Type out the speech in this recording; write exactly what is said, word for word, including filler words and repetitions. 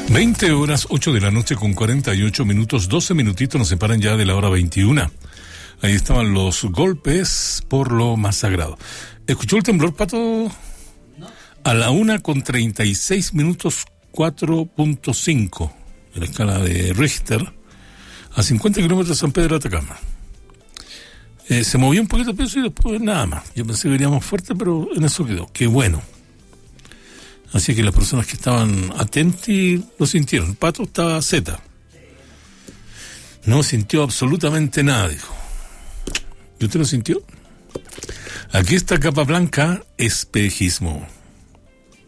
veinte horas, ocho de la noche con cuarenta y ocho minutos, doce minutitos nos separan ya de la hora veintiuna. Ahí estaban los golpes por lo más sagrado. ¿Escuchó el temblor, Pato? No. A la una con treinta y seis minutos, cuatro punto cinco en la escala de Richter, a cincuenta kilómetros de San Pedro de Atacama. Eh, se movió un poquito de peso y después nada más. Yo pensé que iría más fuerte, pero en eso quedó. Qué bueno. Así que las personas que estaban atentas lo sintieron. El Pato estaba zeta. No sintió absolutamente nada, dijo. ¿Y usted lo sintió? Aquí está Capa Blanca, espejismo.